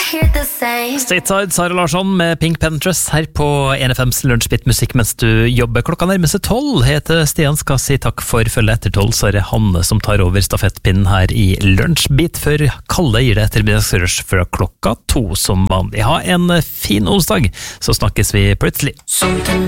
Stateside, Sara Larsson med Pink Panthers her på NFMs lunsjbit-musikk mens du jobber. Klokka nærmer seg 12. Heter Stian, skal si takk for følge etter 12, så er det Hanne som tar over stafettpinnen her i lunsjbit, før Kalle gir det ettermiddagsrush fra klokka 2 som vanlig. Ha en fin onsdag, så snakkes vi plutselig.